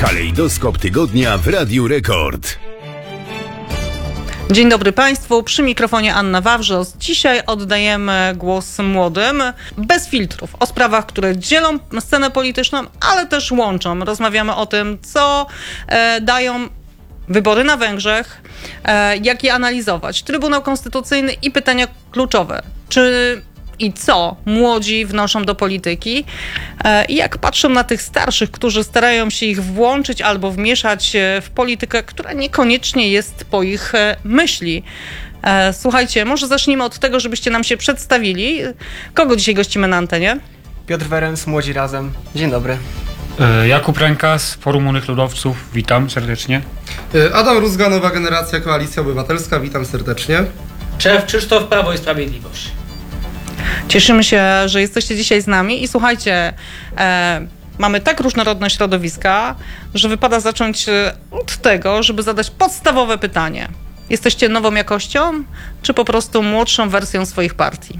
Kalejdoskop tygodnia w Radiu Rekord. Dzień dobry Państwu, przy mikrofonie Anna Wawrzos. Dzisiaj oddajemy głos młodym, bez filtrów, o sprawach, które dzielą scenę polityczną, ale też łączą. Rozmawiamy o tym, co dają wybory na Węgrzech, jak je analizować, Trybunał Konstytucyjny i pytania kluczowe. Czy i co młodzi wnoszą do polityki i jak patrzą na tych starszych, którzy starają się ich włączyć albo wmieszać w politykę, która niekoniecznie jest po ich myśli. Słuchajcie, może zacznijmy od tego, żebyście nam się przedstawili. Kogo dzisiaj gościmy na antenie? Piotr Werens, Młodzi Razem. Dzień dobry. Jakub Ręka z Forum Młodych Ludowców. Witam serdecznie. Adam Rózga, Nowa Generacja, Koalicja Obywatelska. Witam serdecznie. Czerw Krzysztof, Prawo i Sprawiedliwość. Cieszymy się, że jesteście dzisiaj z nami i słuchajcie, mamy tak różnorodne środowiska, że wypada zacząć od tego, żeby zadać podstawowe pytanie. Jesteście nową jakością, czy po prostu młodszą wersją swoich partii?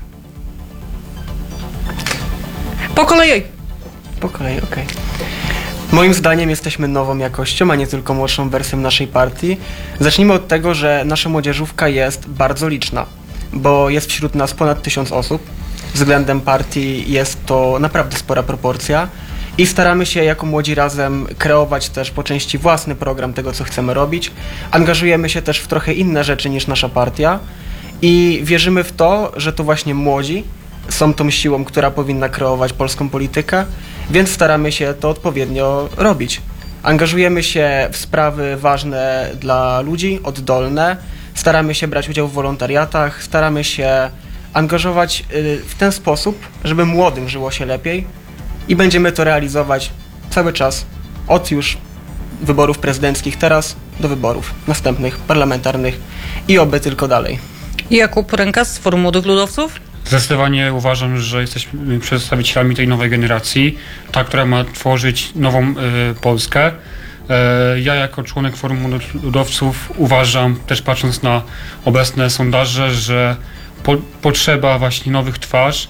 Po kolei. Po kolei, okej. Moim zdaniem jesteśmy nową jakością, a nie tylko młodszą wersją naszej partii. Zacznijmy od tego, że nasza młodzieżówka jest bardzo liczna, bo jest wśród nas ponad 1000 osób. Względem partii jest to naprawdę spora proporcja i staramy się jako Młodzi Razem kreować też po części własny program tego, co chcemy robić. Angażujemy się też w trochę inne rzeczy niż nasza partia i wierzymy w to, że to właśnie młodzi są tą siłą, która powinna kreować polską politykę, więc staramy się to odpowiednio robić. Angażujemy się w sprawy ważne dla ludzi, oddolne, staramy się brać udział w wolontariatach, staramy się angażować w ten sposób, żeby młodym żyło się lepiej i będziemy to realizować cały czas, od już wyborów prezydenckich teraz do wyborów następnych, parlamentarnych i oby tylko dalej. Jakub Ręka z Forum Młodych Ludowców. Zdecydowanie uważam, że jesteśmy przedstawicielami tej nowej generacji, ta, która ma tworzyć nową Polskę. Ja jako członek Forum Młodych Ludowców uważam, też patrząc na obecne sondaże, że potrzeba właśnie nowych twarzy.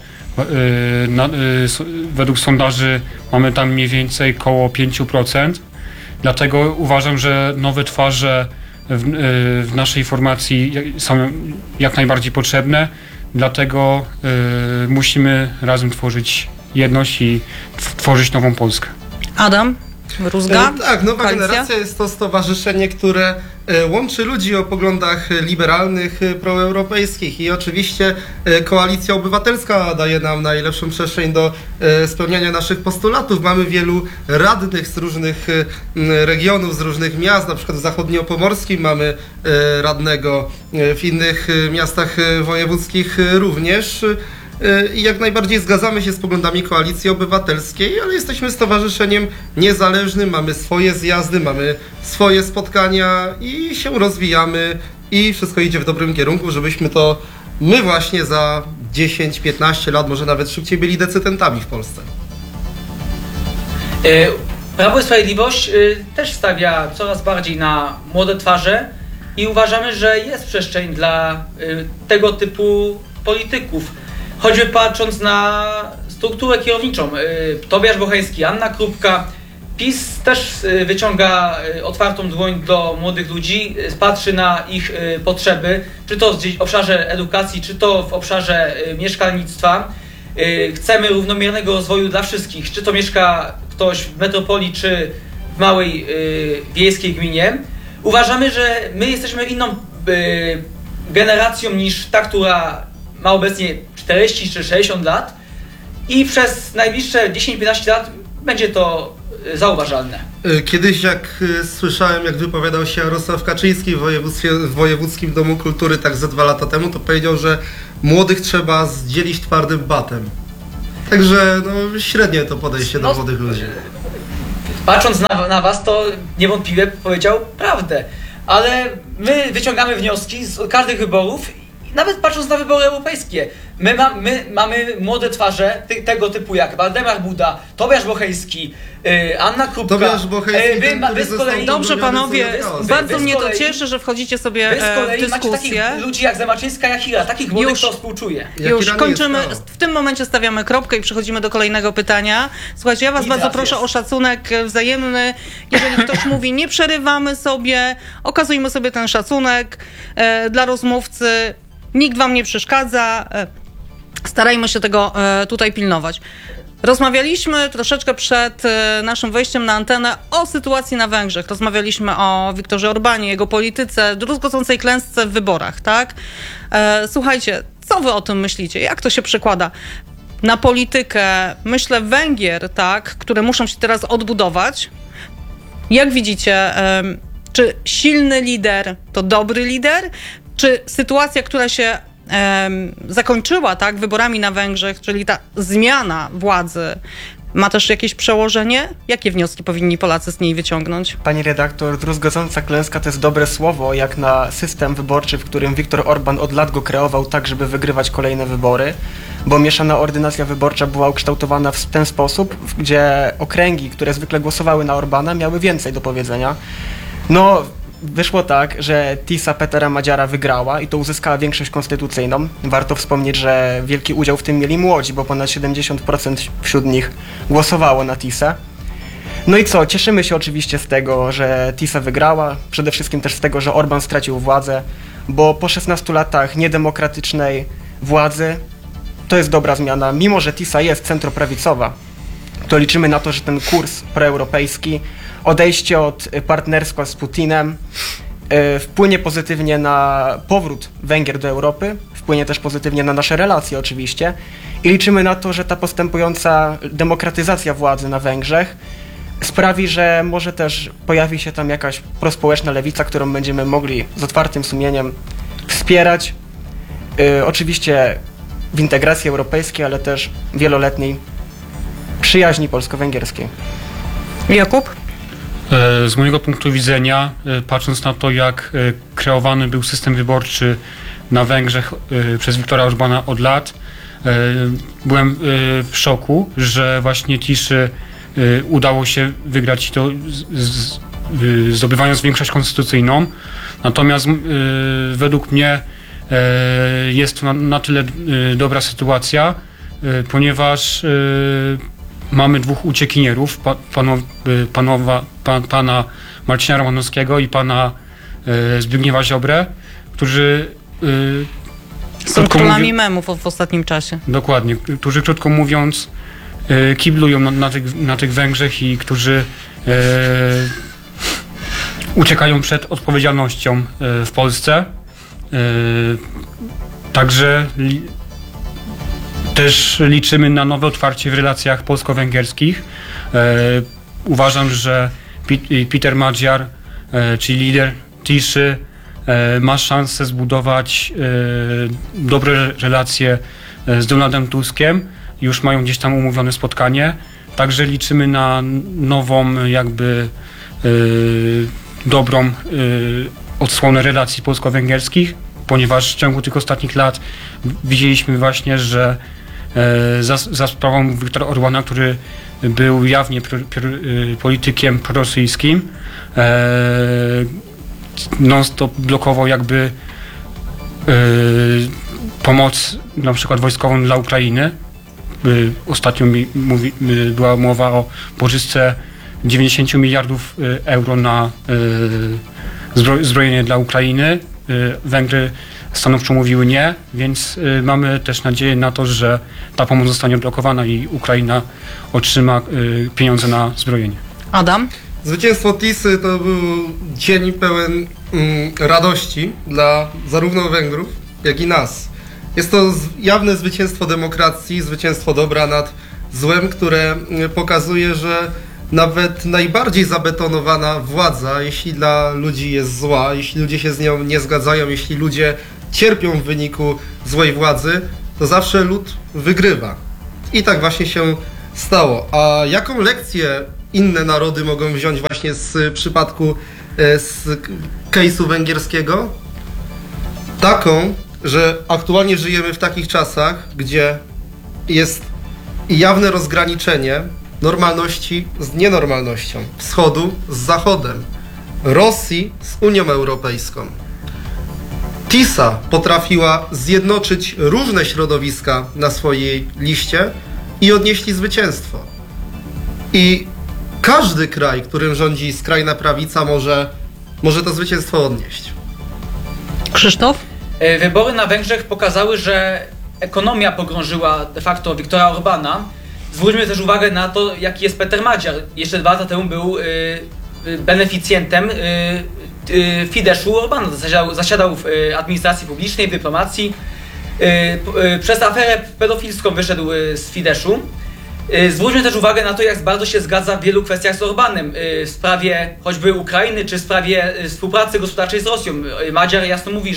Według sondaży mamy tam mniej więcej około 5%. Dlatego uważam, że nowe twarze w naszej formacji są jak najbardziej potrzebne. Dlatego musimy razem tworzyć jedność i tworzyć nową Polskę. Adam Rózga. Tak, Nowa Koalicja? Generacja jest to stowarzyszenie, które łączy ludzi o poglądach liberalnych, proeuropejskich i oczywiście Koalicja Obywatelska daje nam najlepszą przestrzeń do spełniania naszych postulatów. Mamy wielu radnych z różnych regionów, z różnych miast, na przykład w zachodniopomorskim mamy radnego, w innych miastach wojewódzkich również. I jak najbardziej zgadzamy się z poglądami Koalicji Obywatelskiej, ale jesteśmy stowarzyszeniem niezależnym, mamy swoje zjazdy, mamy swoje spotkania i się rozwijamy i wszystko idzie w dobrym kierunku, żebyśmy to my właśnie za 10-15 lat, może nawet szybciej byli decydentami w Polsce. Prawo i Sprawiedliwość też stawia coraz bardziej na młode twarze i uważamy, że jest przestrzeń dla tego typu polityków. Choćby patrząc na strukturę kierowniczą, Tobiasz Bocheński, Anna Krupka, PiS też wyciąga otwartą dłoń do młodych ludzi, patrzy na ich potrzeby, czy to w obszarze edukacji, czy to w obszarze mieszkalnictwa. Chcemy równomiernego rozwoju dla wszystkich, czy to mieszka ktoś w metropolii, czy w małej wiejskiej gminie. Uważamy, że my jesteśmy inną generacją niż ta, która ma obecnie 40 czy 60 lat i przez najbliższe 10-15 lat będzie to zauważalne. Kiedyś jak słyszałem, jak wypowiadał się Jarosław Kaczyński w Wojewódzkim Domu Kultury tak ze 2 lata temu, to powiedział, że młodych trzeba zdzielić twardym batem. Także średnie to podejście do młodych ludzi. Patrząc na was, to niewątpliwie powiedział prawdę, ale my wyciągamy wnioski z każdych wyborów nawet patrząc na wybory europejskie, my mamy młode twarze tego typu jak Waldemar Buda, Tobiasz Bochejski, Anna Krupka. Tobiasz Bochejski, wy z kolei... Dobrze panowie, bardzo mnie to kolei- cieszy, że wchodzicie sobie Wy z kolei w macie takich dyskusję. ludzi jak Zamaczyńska, Jachira, takich młodych, to współczuję. Już Jaki kończymy, rany jest w tym momencie stawiamy kropkę i przechodzimy do kolejnego pytania. Słuchajcie, ja was I bardzo teraz proszę jest. o szacunek wzajemny. Jeżeli ktoś mówi, nie przerywamy sobie, okazujmy sobie ten szacunek dla rozmówcy. Nikt wam nie przeszkadza. Starajmy się tego tutaj pilnować. Rozmawialiśmy troszeczkę przed naszym wejściem na antenę o sytuacji na Węgrzech. Rozmawialiśmy o Viktorze Orbanie, jego polityce, druzgocącej klęsce w wyborach, tak? Słuchajcie, co wy o tym myślicie? Jak to się przekłada na politykę, myślę, Węgier, tak, które muszą się teraz odbudować? Jak widzicie, czy silny lider to dobry lider? Czy sytuacja, która się zakończyła, tak, wyborami na Węgrzech, czyli ta zmiana władzy, ma też jakieś przełożenie? Jakie wnioski powinni Polacy z niej wyciągnąć? Pani redaktor, druzgocąca klęska to jest dobre słowo, jak na system wyborczy, w którym Viktor Orban od lat go kreował tak, żeby wygrywać kolejne wybory, bo mieszana ordynacja wyborcza była ukształtowana w ten sposób, gdzie okręgi, które zwykle głosowały na Orbana, miały więcej do powiedzenia. No, wyszło tak, że TISA Petera Madziara wygrała i to uzyskała większość konstytucyjną. Warto wspomnieć, że wielki udział w tym mieli młodzi, bo ponad 70% wśród nich głosowało na TISę. No i co, cieszymy się oczywiście z tego, że TISA wygrała, przede wszystkim też z tego, że Orban stracił władzę, bo po 16 latach niedemokratycznej władzy to jest dobra zmiana. Mimo że TISA jest centroprawicowa, to liczymy na to, że ten kurs proeuropejski, odejście od partnerstwa z Putinem wpłynie pozytywnie na powrót Węgier do Europy, wpłynie też pozytywnie na nasze relacje oczywiście i liczymy na to, że ta postępująca demokratyzacja władzy na Węgrzech sprawi, że może też pojawi się tam jakaś prospołeczna lewica, którą będziemy mogli z otwartym sumieniem wspierać. Oczywiście w integracji europejskiej, ale też wieloletniej przyjaźni polsko-węgierskiej. Jakub? Z mojego punktu widzenia, patrząc na to, jak kreowany był system wyborczy na Węgrzech przez Viktora Orbana od lat, byłem w szoku, że właśnie Tiszy udało się wygrać to zdobywając większość konstytucyjną. Natomiast według mnie jest to na tyle dobra sytuacja, ponieważ mamy dwóch uciekinierów, pana Marcina Romanowskiego i pana Zbigniewa Ziobrę, którzy Są królami memów w ostatnim czasie. Dokładnie, którzy krótko mówiąc kiblują na tych Węgrzech i którzy uciekają przed odpowiedzialnością w Polsce. Także też liczymy na nowe otwarcie w relacjach polsko-węgierskich. Uważam, że Peter Magyar, czyli lider Tiszy, ma szansę zbudować dobre relacje z Donaldem Tuskiem. Już mają gdzieś tam umówione spotkanie. Także liczymy na nową jakby dobrą odsłonę relacji polsko-węgierskich, ponieważ w ciągu tych ostatnich lat widzieliśmy właśnie, że za sprawą Viktora Orbana, który był jawnie politykiem prorosyjskim, non-stop blokował jakby pomoc na przykład wojskową dla Ukrainy. Ostatnio była mowa o pożyczce 90 miliardów euro na zbrojenie dla Ukrainy. Węgry stanowczo mówiły nie, więc mamy też nadzieję na to, że ta pomoc zostanie odblokowana i Ukraina otrzyma pieniądze na zbrojenie. Adam? Zwycięstwo Tisy to był dzień pełen radości dla zarówno Węgrów, jak i nas. Jest to jawne zwycięstwo demokracji, zwycięstwo dobra nad złem, które pokazuje, że nawet najbardziej zabetonowana władza, jeśli dla ludzi jest zła, jeśli ludzie się z nią nie zgadzają, jeśli ludzie cierpią w wyniku złej władzy, to zawsze lud wygrywa. I tak właśnie się stało. A jaką lekcję inne narody mogą wziąć właśnie z przypadku z case'u węgierskiego? Taką, że aktualnie żyjemy w takich czasach, gdzie jest jawne rozgraniczenie normalności z nienormalnością, wschodu z zachodem, Rosji z Unią Europejską. TISA potrafiła zjednoczyć różne środowiska na swojej liście i odnieśli zwycięstwo. I każdy kraj, którym rządzi skrajna prawica, może to zwycięstwo odnieść. Krzysztof? Wybory na Węgrzech pokazały, że ekonomia pogrążyła de facto Viktora Orbana. Zwróćmy też uwagę na to, jaki jest Peter Magyar. Jeszcze 2 lata temu był beneficjentem Fideszu Orbana. Zasiadał w administracji publicznej, w dyplomacji. Przez aferę pedofilską wyszedł z Fideszu. Zwróćmy też uwagę na to, jak bardzo się zgadza w wielu kwestiach z Orbanem. W sprawie choćby Ukrainy, czy w sprawie współpracy gospodarczej z Rosją. Magyar jasno mówi,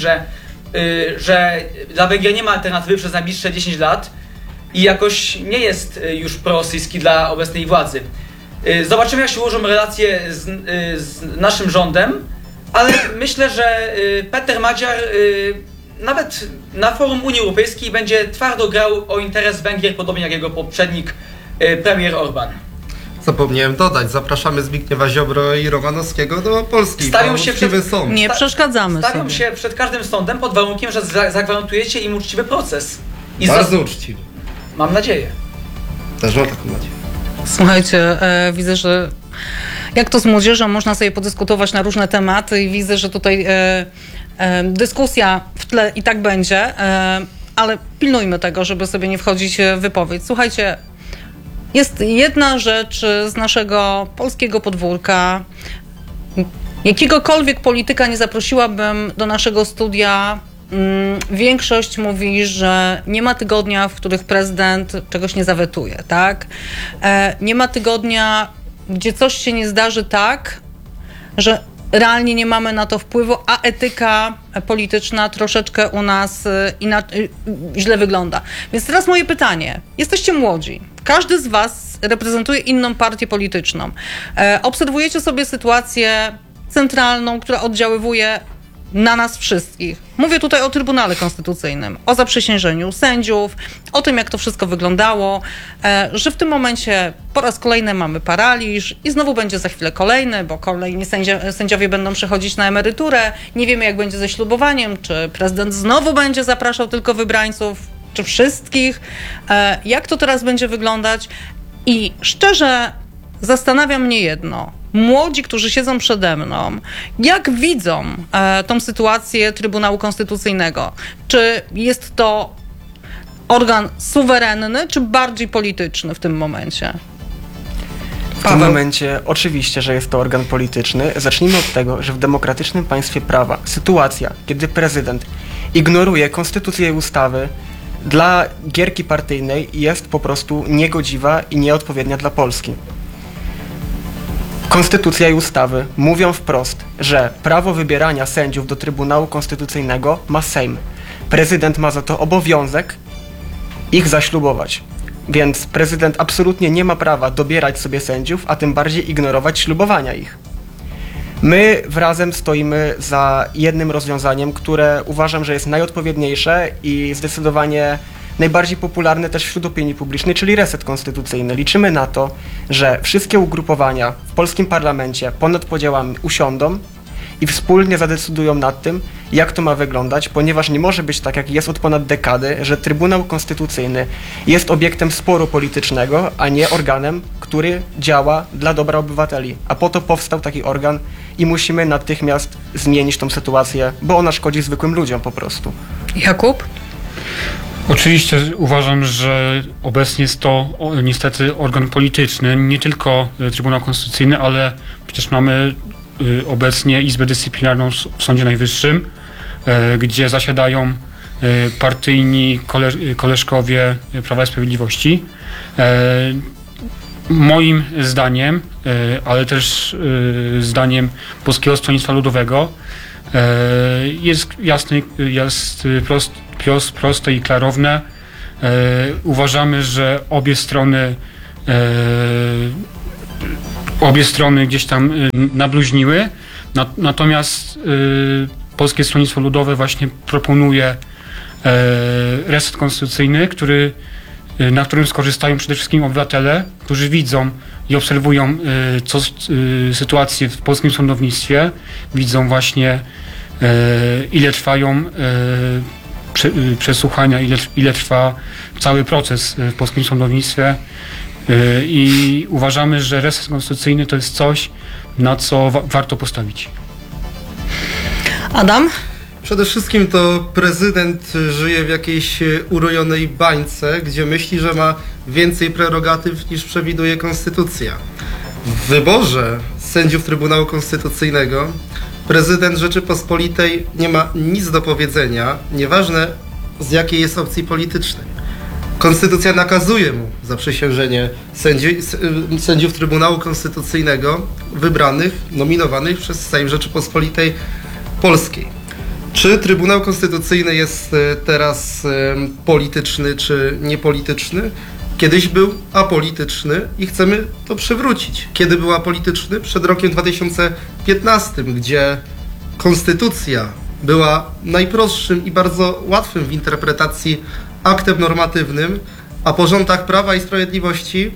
że dla Węgier nie ma alternatywy przez najbliższe 10 lat i jakoś nie jest już prorosyjski dla obecnej władzy. Zobaczymy, jak się ułożą relacje z naszym rządem, ale myślę, że Peter Magyar nawet na forum Unii Europejskiej będzie twardo grał o interes Węgier, podobnie jak jego poprzednik premier Orban. Zapomniałem dodać, zapraszamy Zbigniewa Ziobro i Romanowskiego do Polski. Stawią się sąd. Nie przeszkadzamy Stawią sobie. się przed każdym sądem pod warunkiem, że zagwarantujecie im uczciwy proces. I Bardzo uczciwy. mam nadzieję. Też mam taką nadzieję. Słuchajcie, widzę, że jak to z młodzieżą, można sobie podyskutować na różne tematy i widzę, że tutaj dyskusja w tle i tak będzie, ale pilnujmy tego, żeby sobie nie wchodzić w wypowiedź. Słuchajcie, jest jedna rzecz z naszego polskiego podwórka. Jakiegokolwiek polityka nie zaprosiłabym do naszego studia. Większość mówi, że nie ma tygodnia, w których prezydent czegoś nie zawetuje, tak? Nie ma tygodnia, gdzie coś się nie zdarzy tak, że realnie nie mamy na to wpływu, a etyka polityczna troszeczkę u nas źle wygląda. Więc teraz moje pytanie. Jesteście młodzi. Każdy z was reprezentuje inną partię polityczną. Obserwujecie sobie sytuację centralną, która oddziaływuje na nas wszystkich. Mówię tutaj o Trybunale Konstytucyjnym, o zaprzysiężeniu sędziów, o tym, jak to wszystko wyglądało, że w tym momencie po raz kolejny mamy paraliż i znowu będzie za chwilę kolejny, bo kolejni sędziowie będą przechodzić na emeryturę. Nie wiemy, jak będzie ze ślubowaniem, czy prezydent znowu będzie zapraszał tylko wybrańców, czy wszystkich. Jak to teraz będzie wyglądać? I szczerze zastanawia mnie jedno. Młodzi, którzy siedzą przede mną, jak widzą tą sytuację Trybunału Konstytucyjnego? Czy jest to organ suwerenny, czy bardziej polityczny w tym momencie? W tym momencie oczywiście, że jest to organ polityczny. Zacznijmy od tego, że w demokratycznym państwie prawa sytuacja, kiedy prezydent ignoruje konstytucję i ustawy, dla gierki partyjnej jest po prostu niegodziwa i nieodpowiednia dla Polski. Konstytucja i ustawy mówią wprost, że prawo wybierania sędziów do Trybunału Konstytucyjnego ma Sejm. Prezydent ma za to obowiązek ich zaślubować. Więc prezydent absolutnie nie ma prawa dobierać sobie sędziów, a tym bardziej ignorować ślubowania ich. My razem stoimy za jednym rozwiązaniem, które uważam, że jest najodpowiedniejsze i zdecydowanie najbardziej popularne też wśród opinii publicznej, czyli reset konstytucyjny. Liczymy na to, że wszystkie ugrupowania w polskim parlamencie ponad podziałami usiądą i wspólnie zadecydują nad tym, jak to ma wyglądać, ponieważ nie może być tak, jak jest od ponad dekady, że Trybunał Konstytucyjny jest obiektem sporu politycznego, a nie organem, który działa dla dobra obywateli. A po to powstał taki organ i musimy natychmiast zmienić tą sytuację, bo ona szkodzi zwykłym ludziom po prostu. Jakub? Oczywiście uważam, że obecnie jest to niestety organ polityczny, nie tylko Trybunał Konstytucyjny, ale przecież mamy obecnie Izbę Dyscyplinarną w Sądzie Najwyższym, gdzie zasiadają partyjni koleżkowie Prawa i Sprawiedliwości. Moim zdaniem, ale też zdaniem Polskiego Stronnictwa Ludowego jest jasne, proste i klarowne. Uważamy, że obie strony gdzieś tam nabluźniły, natomiast Polskie Stronnictwo Ludowe właśnie proponuje reset konstytucyjny, na którym skorzystają przede wszystkim obywatele, którzy widzą i obserwują sytuację w polskim sądownictwie, widzą właśnie ile trwają przesłuchania, ile trwa cały proces w polskim sądownictwie i uważamy, że reset konstytucyjny to jest coś, na co warto postawić. Adam? Przede wszystkim to prezydent żyje w jakiejś urojonej bańce, gdzie myśli, że ma więcej prerogatyw niż przewiduje konstytucja. W wyborze sędziów Trybunału Konstytucyjnego prezydent Rzeczypospolitej nie ma nic do powiedzenia, nieważne z jakiej jest opcji politycznej. Konstytucja nakazuje mu zaprzysiężenie sędziów Trybunału Konstytucyjnego wybranych, nominowanych przez Sejm Rzeczypospolitej Polskiej. Czy Trybunał Konstytucyjny jest teraz polityczny czy niepolityczny? Kiedyś był apolityczny i chcemy to przywrócić. Kiedy był apolityczny? Przed rokiem 2015, gdzie konstytucja była najprostszym i bardzo łatwym w interpretacji aktem normatywnym, a po rządach Prawa i Sprawiedliwości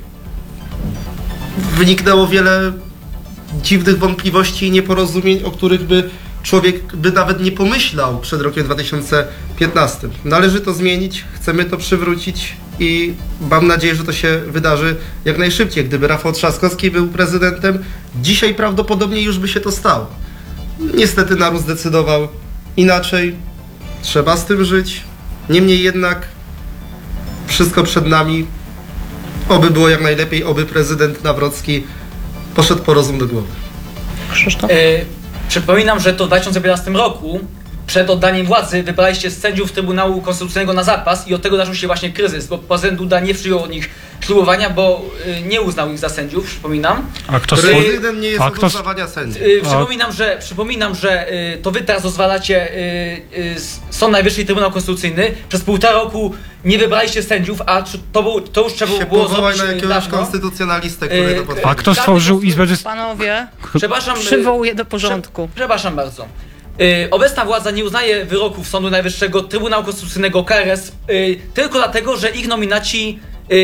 wyniknęło wiele dziwnych wątpliwości i nieporozumień, o których człowiek by nawet nie pomyślał przed rokiem 2015. Należy to zmienić, chcemy to przywrócić i mam nadzieję, że to się wydarzy jak najszybciej. Gdyby Rafał Trzaskowski był prezydentem, dzisiaj prawdopodobnie już by się to stało. Niestety naród zdecydował inaczej, trzeba z tym żyć. Niemniej jednak wszystko przed nami. Oby było jak najlepiej, oby prezydent Nawrocki poszedł po rozum do głowy. Krzysztof? Przypominam, że to w 2015 roku przed oddaniem władzy wybraliście sędziów Trybunału Konstytucyjnego na zapas i od tego zaczął się właśnie kryzys, bo prezydent Duda nie przyjął od nich ślubowania, bo nie uznał ich za sędziów, przypominam. A kto Prezydent nie jest od uznawania sędziów. Przypominam, że to wy teraz rozwalacie Sąd Najwyższy i Trybunał Konstytucyjny. Przez 1,5 roku nie wybraliście sędziów, a to już trzeba było powołaj zrobić na jakiegoś dawno. konstytucjonalistę, który to potwierdzi. A kto stworzył Izbę Panowie, Przepraszam, przywołuję do porządku. Przepraszam bardzo. Obecna władza nie uznaje wyroków Sądu Najwyższego, Trybunału Konstytucyjnego, KRS tylko dlatego, że ich nominaci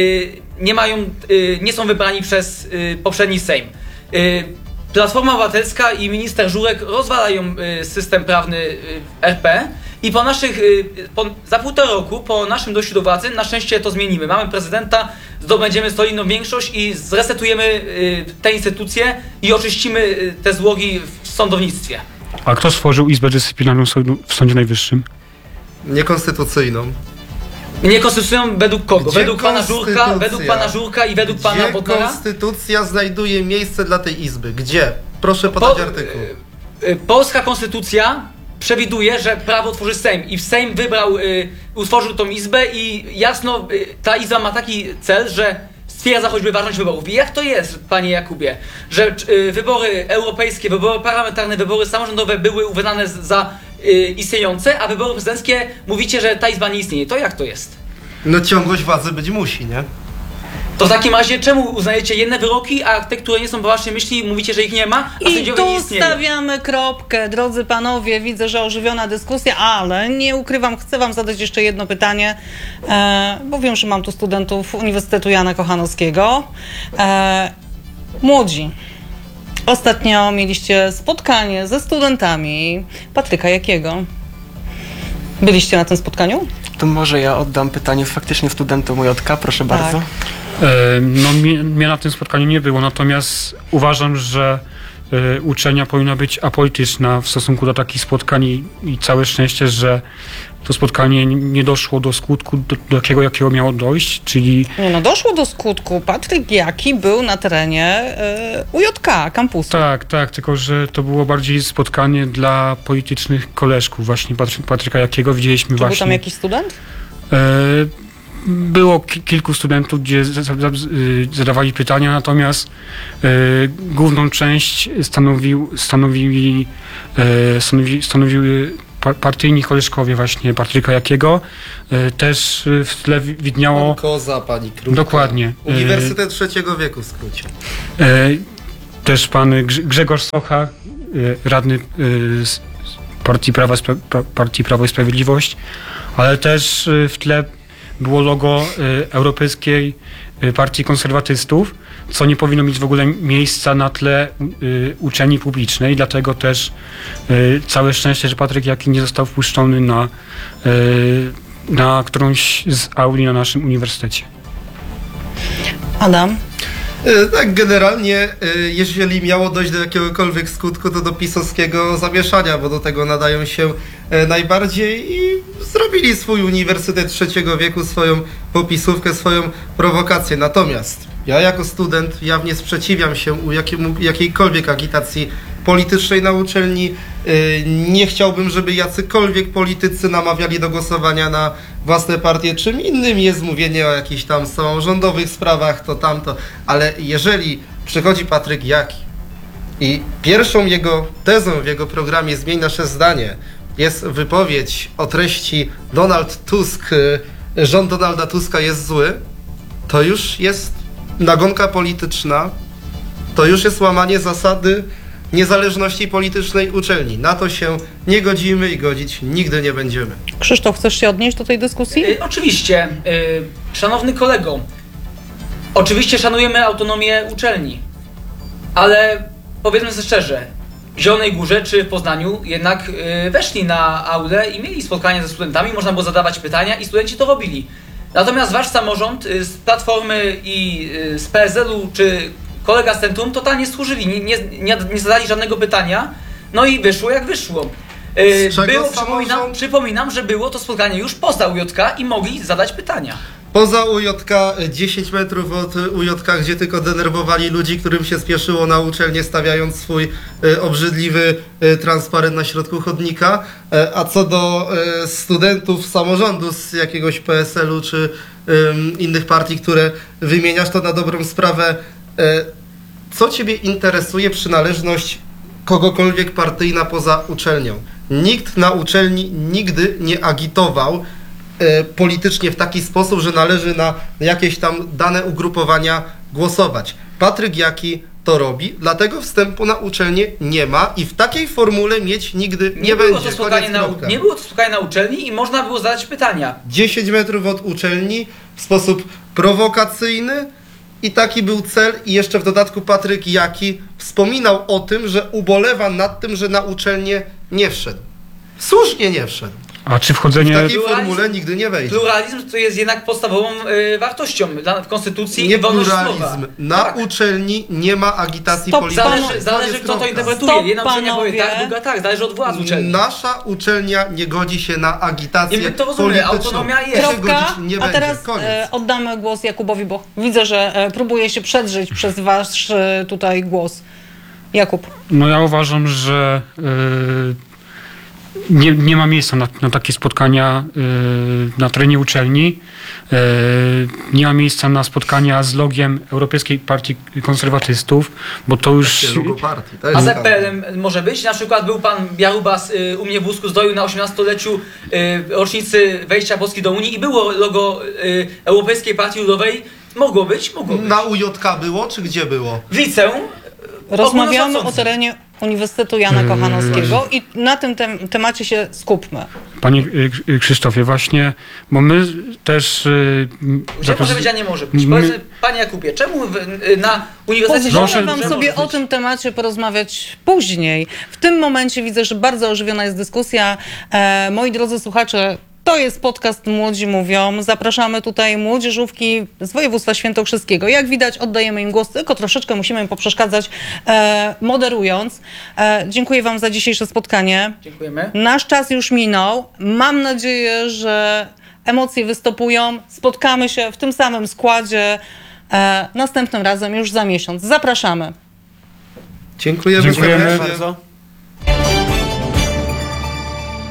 nie są wybrani przez poprzedni Sejm. Platforma Obywatelska i minister Żurek rozwalają system prawny RP i za 1,5 roku po naszym dojściu do władzy na szczęście to zmienimy. Mamy prezydenta, zdobędziemy solidną większość i zresetujemy te instytucje i oczyścimy te złogi w sądownictwie. A kto stworzył Izbę Dyscyplinarną w Sądzie Najwyższym? Niekonstytucyjną. Nie konstytucją według kogo? Gdzie Według pana Żurka i według pana Bodnara? Gdzie konstytucja znajduje miejsce dla tej Izby? Gdzie? Proszę podać artykuł. Polska konstytucja przewiduje, że prawo tworzy Sejm i Sejm utworzył tą Izbę i jasno ta Izba ma taki cel, że stwierdza choćby ważność wyborów. I jak to jest, panie Jakubie, że wybory europejskie, wybory parlamentarne, wybory samorządowe były uznane za istniejące, a wybory prezydenckie mówicie, że ta Izba nie istnieje. To jak to jest? No ciągłość władzy być musi, nie? To w takim razie czemu uznajecie jedne wyroki, a te, które nie są po waszej myśli, mówicie, że ich nie ma, a I sędziowie nie tu istnieją? stawiamy kropkę. Drodzy panowie, widzę, że ożywiona dyskusja, ale nie ukrywam, chcę wam zadać jeszcze jedno pytanie, bo wiem, że mam tu studentów Uniwersytetu Jana Kochanowskiego. Młodzi. Ostatnio mieliście spotkanie ze studentami Patryka Jakiego. Byliście na tym spotkaniu? To może ja oddam pytanie faktycznie studentom UJK, proszę bardzo. No mnie na tym spotkaniu nie było, natomiast uważam, że uczelnia powinna być apolityczna w stosunku do takich spotkań i całe szczęście, że to spotkanie nie doszło do skutku, do jakiego miało dojść, czyli... Nie, no doszło do skutku. Patryk Jaki był na terenie UJK, kampusu. Tak, tylko że to było bardziej spotkanie dla politycznych koleżków właśnie Patryka Jakiego. Widzieliśmy Czy właśnie... był tam jakiś student? Było kilku studentów, gdzie zadawali pytania, natomiast główną część stanowiły partyjni koleżkowie właśnie Patryka Jakiego. Też w tle widniało... Koza, pani Krótka. Dokładnie. Uniwersytet trzeciego wieku w skrócie. Też pan Grzegorz Socha, radny Partii Prawo i Sprawiedliwość, ale też w tle było logo Europejskiej Partii Konserwatystów, co nie powinno mieć w ogóle miejsca na tle uczelni publicznej, dlatego też całe szczęście, że Patryk Jaki nie został wpuszczony na którąś z auli na naszym uniwersytecie. Adam? Tak, generalnie, jeżeli miało dojść do jakiegokolwiek skutku, to do pisowskiego zamieszania, bo do tego nadają się najbardziej i zrobili swój uniwersytet trzeciego wieku, swoją popisówkę, swoją prowokację. Natomiast ja jako student jawnie sprzeciwiam się jakiejkolwiek agitacji politycznej na uczelni. Nie chciałbym, żeby jacykolwiek politycy namawiali do głosowania na własne partie. Czym innym jest mówienie o jakichś tam samorządowych sprawach, to tamto. Ale jeżeli przychodzi Patryk Jaki i pierwszą jego tezą w jego programie Zmień nasze zdanie jest wypowiedź o treści Donald Tusk, rząd Donalda Tuska jest zły, to już jest nagonka polityczna, to już jest łamanie zasady niezależności politycznej uczelni. Na to się nie godzimy i godzić nigdy nie będziemy. Krzysztof, chcesz się odnieść do tej dyskusji? Oczywiście. Szanowny kolego, oczywiście szanujemy autonomię uczelni, ale powiedzmy sobie szczerze, w Zielonej Górze czy w Poznaniu jednak weszli na aulę i mieli spotkanie ze studentami, można było zadawać pytania i studenci to robili. Natomiast wasz samorząd z Platformy i z PSL-u czy kolega z Centrum totalnie służyli, nie zadali żadnego pytania, no i wyszło jak wyszło. Przypominam, że było to spotkanie już poza UJK i mogli zadać pytania. Poza UJK, 10 metrów od UJK, gdzie tylko denerwowali ludzi, którym się spieszyło na uczelnię, stawiając swój obrzydliwy transparent na środku chodnika. A co do studentów samorządu z jakiegoś PSL-u czy innych partii, które wymieniasz, to na dobrą sprawę, co ciebie interesuje przynależność kogokolwiek partyjna poza uczelnią? Nikt na uczelni nigdy nie agitował politycznie w taki sposób, że należy na jakieś tam dane ugrupowania głosować. Patryk Jaki to robi, dlatego wstępu na uczelnię nie ma i w takiej formule mieć nigdy nie będzie. Nie było to spotkanie na uczelni i można było zadać pytania. 10 metrów od uczelni w sposób prowokacyjny i taki był cel i jeszcze w dodatku Patryk Jaki wspominał o tym, że ubolewa nad tym, że na uczelnię nie wszedł. Słusznie nie wszedł. A czy wchodzenie... W takiej formule nigdy nie wejdzie. Pluralizm to jest jednak podstawową wartością w Konstytucji. Nie i wolność pluralizm. słowa. Na uczelni nie ma agitacji Stop, politycznej. Zależy kto to interpretuje. Stop, Jedna uczelnia powie panowie. tak, druga tak. Zależy od władz uczelni. Nasza uczelnia nie godzi się na agitację I my to rozumiemy, polityczną. autonomia jest. Się Kropka, godzić nie a będzie. teraz Koniec. oddamy głos Jakubowi, bo widzę, że próbuje się przedrzeć przez wasz tutaj głos. Jakub. No ja uważam, że nie ma miejsca na takie spotkania na terenie uczelni. Nie ma miejsca na spotkania z logiem Europejskiej Partii Konserwatystów, bo to już... Logo partii. To A jest z EPL-em może być? Na przykład był pan Jarubas u mnie w Łusku Zdroju na 18-leciu rocznicy wejścia Polski do Unii i było logo Europejskiej Partii Ludowej. Mogło być? Mogło być. Na UJK było, czy gdzie było? W liceum. Rozmawiamy o ogólnoszacący. terenie Uniwersytetu Jana Kochanowskiego i na tym temacie się skupmy. Panie Krzysztofie, właśnie, bo my też... Gdzie może być, a nie może być? Powiedzmy, panie Jakubie, czemu na Uniwersytecie... Pozwolę wam że sobie może o być? tym temacie porozmawiać później. W tym momencie widzę, że bardzo ożywiona jest dyskusja. Moi drodzy słuchacze, to jest podcast Młodzi Mówią. Zapraszamy tutaj młodzieżówki z województwa świętokrzyskiego. Jak widać, oddajemy im głos, tylko troszeczkę musimy im poprzeszkadzać, moderując. Dziękuję wam za dzisiejsze spotkanie. Dziękujemy. Nasz czas już minął. Mam nadzieję, że emocje wystopują. Spotkamy się w tym samym składzie następnym razem już za miesiąc. Zapraszamy. Dziękujemy Dziękujemy serdecznie. Bardzo.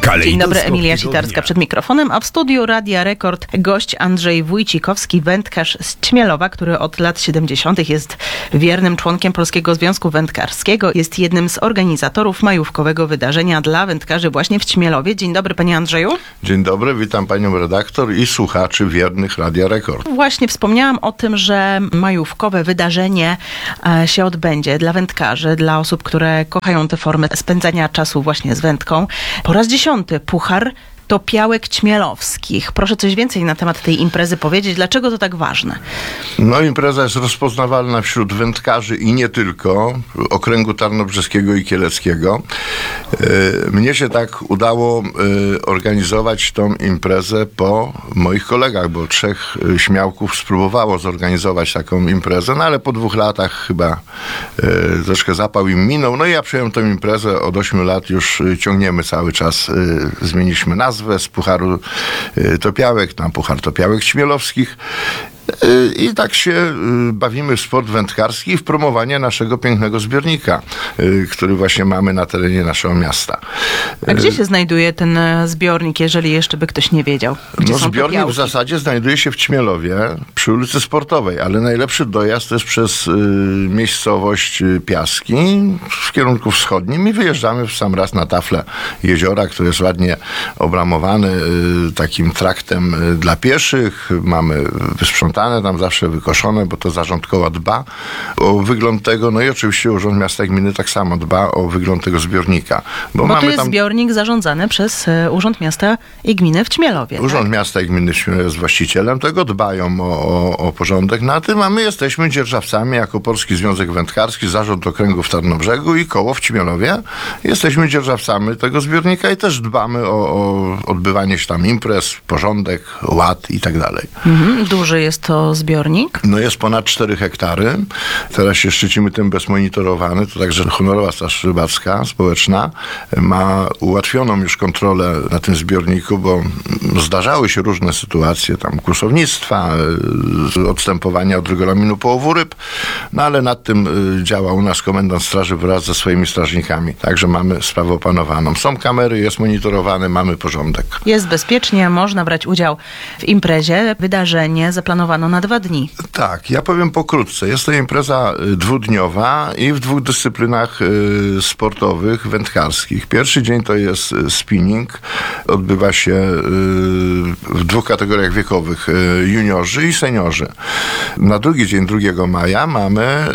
Kalejdoskop Dzień dobry, Emilia tygodnia. Sitarska przed mikrofonem, a w studiu Radia Rekord gość Andrzej Wójcikowski, wędkarz z Ćmielowa, który od lat 70. jest wiernym członkiem Polskiego Związku Wędkarskiego. Jest jednym z organizatorów majówkowego wydarzenia dla wędkarzy właśnie w Ćmielowie. Dzień dobry, panie Andrzeju. Dzień dobry, witam panią redaktor i słuchaczy wiernych Radia Rekord. Właśnie wspomniałam o tym, że majówkowe wydarzenie się odbędzie dla wędkarzy, dla osób, które kochają tę formę spędzania czasu właśnie z wędką. Po raz 10. Puchar Topiałek Ćmielowskich. Proszę coś więcej na temat tej imprezy powiedzieć. Dlaczego to tak ważne? No, impreza jest rozpoznawalna wśród wędkarzy i nie tylko, okręgu tarnobrzeskiego i kieleckiego. Mnie się tak udało organizować tą imprezę po moich kolegach, bo 3 śmiałków spróbowało zorganizować taką imprezę, no ale po 2 latach chyba troszkę zapał im minął. No i ja przyjąłem tę imprezę, od 8 lat już ciągniemy cały czas, zmieniliśmy nazwę z Pucharu Topiałek na Puchar Topiałek Ćmielowskich. I tak się bawimy w sport wędkarski i w promowanie naszego pięknego zbiornika, który właśnie mamy na terenie naszego miasta. A gdzie się znajduje ten zbiornik, jeżeli jeszcze by ktoś nie wiedział? Gdzie No, są zbiornik topiałki? w zasadzie znajduje się w Ćmielowie przy ulicy Sportowej, ale najlepszy dojazd jest przez miejscowość Piaski w kierunku wschodnim i wyjeżdżamy w sam raz na taflę jeziora, które jest ładnie obramowany takim traktem dla pieszych. Mamy wysprzątane tam zawsze wykoszone, bo to zarząd koła dba o wygląd tego, no i oczywiście Urząd Miasta i Gminy tak samo dba o wygląd tego zbiornika. Bo mamy to jest tam... zbiornik zarządzany przez Urząd Miasta i Gminy w Ćmielowie. Urząd Miasta i Gminy w Ćmielowie jest właścicielem tego, dbają o porządek na tym, a my jesteśmy dzierżawcami jako Polski Związek Wędkarski, Zarząd Okręgu w Tarnobrzegu i koło w Ćmielowie. Jesteśmy dzierżawcami tego zbiornika i też dbamy o odbywanie się tam imprez, porządek, ład i tak dalej. Duży jest to zbiornik. No jest ponad 4 hektary. Teraz się szczycimy tym bezmonitorowany. To także honorowa Straż Rybacka społeczna ma ułatwioną już kontrolę na tym zbiorniku, bo zdarzały się różne sytuacje, tam kłusownictwa, odstępowania od regulaminu połowu ryb, no ale nad tym działa u nas komendant straży wraz ze swoimi strażnikami. Także mamy sprawę opanowaną. Są kamery, jest monitorowany, mamy porządek. Jest bezpiecznie, można brać udział w imprezie. Wydarzenie zaplanowano na 2 dni. Tak, ja powiem pokrótce. Jest to impreza 2-dniowa i w 2 dyscyplinach sportowych, wędkarskich. Pierwszy dzień to jest spinning. Odbywa się w 2 kategoriach wiekowych, juniorzy i seniorzy. Na drugi dzień, 2 maja, mamy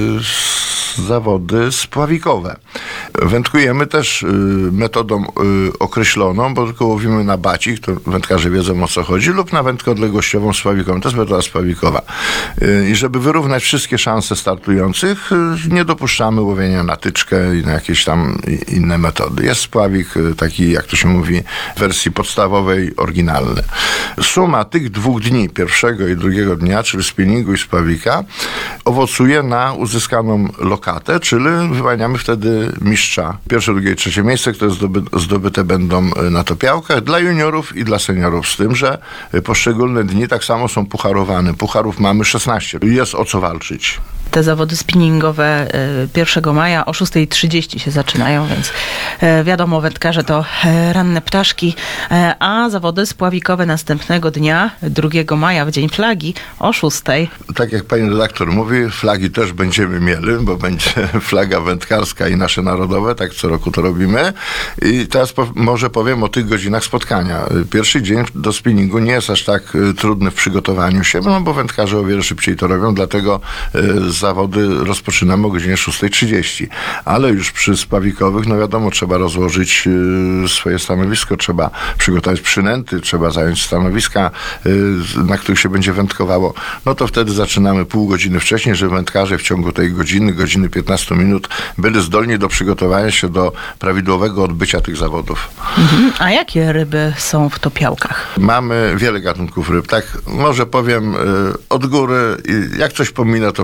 zawody spławikowe. Wędkujemy też metodą określoną, bo tylko łowimy na bacik, to wędkarze wiedzą, o co chodzi, lub na wędkę odległościową spławikową. To jest metoda spławikowa. I żeby wyrównać wszystkie szanse startujących, nie dopuszczamy łowienia na tyczkę i na jakieś tam inne metody. Jest spławik taki, jak to się mówi, w wersji podstawowej, oryginalny. Suma tych 2 dni, pierwszego i drugiego dnia, czyli spinningu i spławika, owocuje na uzyskaną lokatę, czyli wyłaniamy wtedy mistrza. Pierwsze, drugie i trzecie miejsce, które zdobyte będą na topiałkach dla juniorów i dla seniorów, z tym, że poszczególne dni tak samo są pucharowane. Pucharów mamy 16. Jest o co walczyć. Te zawody spinningowe 1 maja o 6:30 się zaczynają, więc wiadomo, wędkarze to ranne ptaszki, a zawody spławikowe następnego dnia, 2 maja, w Dzień Flagi, o 6:00. Tak jak pani redaktor mówi, flagi też będziemy mieli, bo będzie flaga wędkarska i nasze narodowe, tak co roku to robimy. I teraz może powiem o tych godzinach spotkania. Pierwszy dzień do spinningu nie jest aż tak trudny w przygotowaniu się, no bo wędkarze o wiele szybciej to robią, dlatego zawody rozpoczynamy o godzinie 6:30. Ale już przy spławikowych, no wiadomo, trzeba rozłożyć swoje stanowisko, trzeba przygotować przynęty, trzeba zająć stanowiska, na których się będzie wędkowało. No to wtedy zaczynamy pół godziny wcześniej, żeby wędkarze w ciągu tej godziny 15 minut byli zdolni do przygotowania się do prawidłowego odbycia tych zawodów. A jakie ryby są w topiałkach? Mamy wiele gatunków ryb, tak może powiem od góry, jak coś pominę, to przepraszam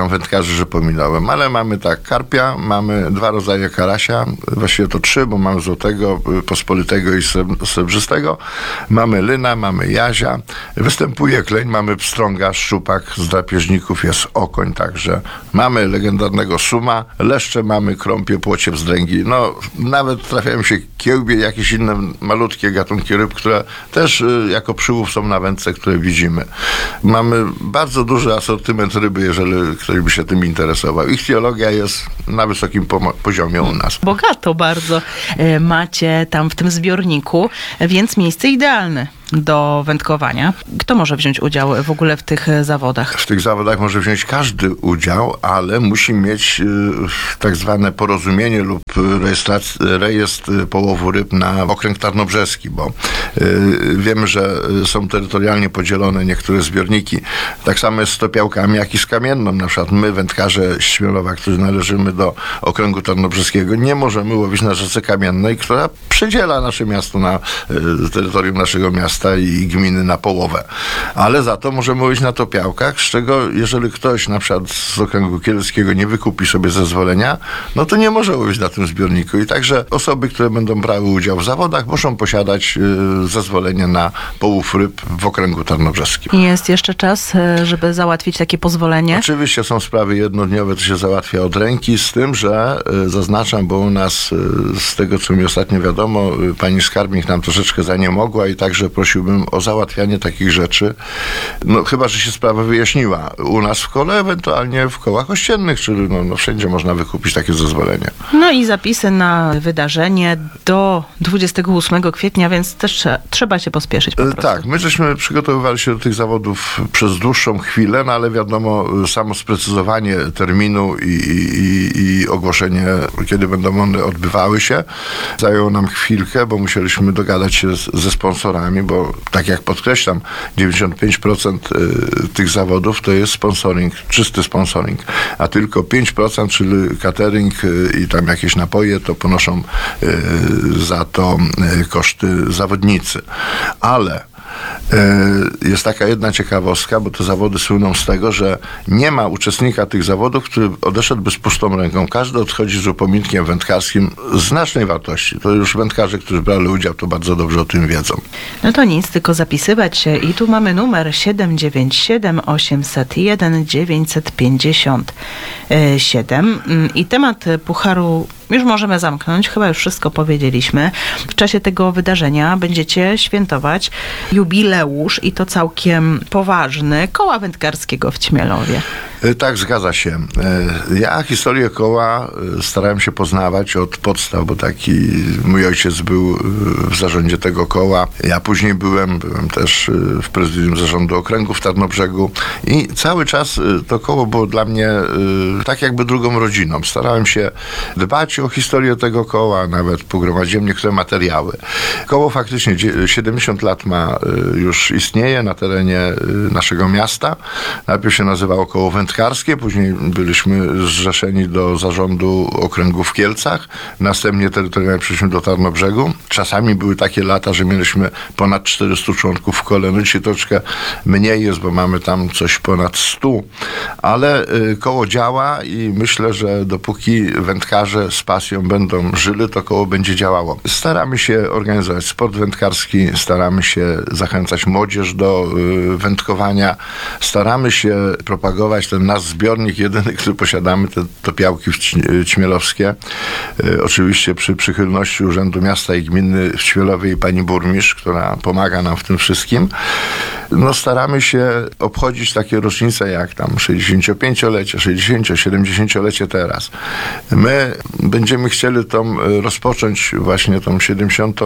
przepraszam wędkarzy, że pominąłem, ale mamy tak, karpia, mamy 2 rodzaje karasia, właściwie to 3, bo mamy złotego, pospolitego i srebrzystego, mamy lyna, mamy jazia, występuje kleń, mamy pstrąga, szczupak, z drapieżników jest okoń także, mamy legendarnego suma, leszcze mamy, krąpie, płocie, wzdręgi, no nawet trafiają się kiełbie, jakieś inne malutkie gatunki ryb, które też jako przyłów są na wędce, które widzimy. Mamy bardzo duży asortyment ryby, jeżeli ktoś by się tym interesował. Ichtiologia jest na wysokim poziomie u nas. Bogato bardzo macie tam w tym zbiorniku, więc miejsce idealne do wędkowania. Kto może wziąć udział w ogóle w tych zawodach? W tych zawodach może wziąć każdy udział, ale musi mieć tak zwane porozumienie lub rejestr połowu ryb na okręg tarnobrzeski, bo wiemy, że są terytorialnie podzielone niektóre zbiorniki. Tak samo jest z topiałkami, jak i z kamienną. Na przykład my, wędkarze Śmielowa, którzy należymy do okręgu tarnobrzeskiego, nie możemy łowić na rzece Kamiennej, która przedziela nasze miasto na terytorium naszego miasta i gminy na połowę. Ale za to możemy łowić na topiałkach, z czego jeżeli ktoś na przykład z okręgu kieleckiego nie wykupi sobie zezwolenia, no to nie może łowić na tym zbiorniku. I także osoby, które będą brały udział w zawodach, muszą posiadać zezwolenie na połów ryb w okręgu tarnobrzeskim. Jest jeszcze czas, żeby załatwić takie pozwolenie? Oczywiście są sprawy jednodniowe, to się załatwia od ręki, z tym, że zaznaczam, bo u nas z tego, co mi ostatnio wiadomo, pani skarbnik nam troszeczkę zaniemogła i także prosiłbym o załatwianie takich rzeczy, no chyba, że się sprawa wyjaśniła u nas w kole, ewentualnie w kołach ościennych, czyli no wszędzie można wykupić takie zezwolenie. No i zapisy na wydarzenie do 28 kwietnia, więc też trzeba się pospieszyć po prostu. Tak, my żeśmy przygotowywali się do tych zawodów przez dłuższą chwilę, no ale wiadomo, samo sprecyzowanie terminu i ogłoszenie, kiedy będą one odbywały się, zajęło nam chwilkę, bo musieliśmy dogadać się ze sponsorami, bo tak jak podkreślam, 95% tych zawodów to jest sponsoring, czysty sponsoring, a tylko 5%, czyli catering i tam jakieś napoje, to ponoszą za to koszty zawodnicy. Ale jest taka jedna ciekawostka, bo te zawody słyną z tego, że nie ma uczestnika tych zawodów, który odeszedłby z pustą ręką. Każdy odchodzi z upominkiem wędkarskim znacznej wartości. To już wędkarze, którzy brali udział, to bardzo dobrze o tym wiedzą. No to nic, tylko zapisywać się i tu mamy numer 797 801 957 i temat Pucharu już możemy zamknąć, chyba już wszystko powiedzieliśmy. W czasie tego wydarzenia będziecie świętować jubileusz i to całkiem poważny Koła Wędkarskiego w Ćmielowie. Tak, zgadza się. Ja historię koła starałem się poznawać od podstaw, bo taki mój ojciec był w zarządzie tego koła. Ja później byłem też w prezydium zarządu okręgu w Tarnobrzegu i cały czas to koło było dla mnie tak jakby drugą rodziną. Starałem się dbać o historię tego koła, nawet pogromadziłem niektóre materiały. Koło faktycznie 70 lat ma, już istnieje na terenie naszego miasta. Najpierw się nazywało Koło Wędkarskie, później byliśmy zrzeszeni do zarządu okręgu w Kielcach, następnie terytorialnie przeszliśmy do Tarnobrzegu. Czasami były takie lata, że mieliśmy ponad 400 członków w kole. No dzisiaj troszkę mniej jest, bo mamy tam coś ponad 100, ale koło działa i myślę, że dopóki wędkarze z pasją będą żyli, to koło będzie działało. Staramy się organizować sport wędkarski, staramy się zachęcać młodzież do wędkowania, staramy się propagować ten nasz zbiornik jedyny, który posiadamy, te topiałki ćmielowskie. Oczywiście przy przychylności Urzędu Miasta i Gminy w Ćmielowie i pani burmistrz, która pomaga nam w tym wszystkim. No staramy się obchodzić takie rocznice jak tam 65-lecie, 60-, 70-lecie teraz. My będziemy chcieli rozpocząć właśnie tą 70.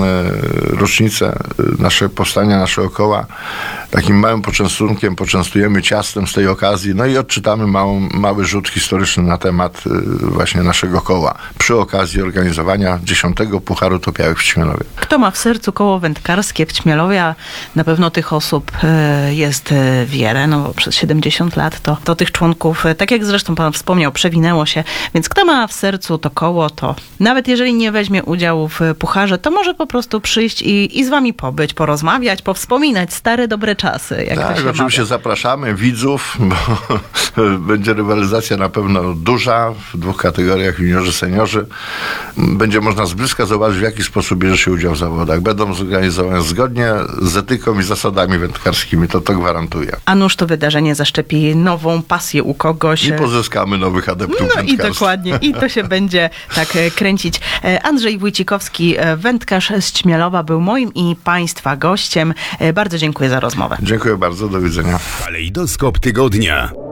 rocznicę powstania naszego koła takim małym poczęstunkiem, poczęstujemy ciastem z tej okazji, no i odczytamy mały rzut historyczny na temat właśnie naszego koła przy okazji organizowania 10. Pucharu Topiałek w Ćmielowie. Kto ma w sercu koło wędkarskie w Ćmielowie, a na pewno tych osób jest wiele, no bo przez 70 lat to tych członków, tak jak zresztą pan wspomniał, przewinęło się, więc kto ma w sercu to koło, to nawet jeżeli nie weźmie udziału w pucharze, to może po prostu przyjść i z wami pobyć, porozmawiać, powspominać stare, dobre czasy. Jak tak, to się oczywiście mawia. zapraszamy widzów, bo będzie rywalizacja na pewno duża w dwóch kategoriach, juniorzy, seniorzy. Będzie można z bliska zobaczyć, w jaki sposób bierze się udział w zawodach. Będą zorganizowane zgodnie z etyką i zasadami wędkarskimi, to gwarantuję. A nuż to wydarzenie zaszczepi nową pasję u kogoś. I pozyskamy nowych adeptów No i wędkarstwa. dokładnie. I to się będzie tak kręcić. Andrzej Wójcikowski, wędkarz z Ćmielowa, był moim i Państwa gościem. Bardzo dziękuję za rozmowę. Dziękuję bardzo, do widzenia. Kalejdoskop tygodnia.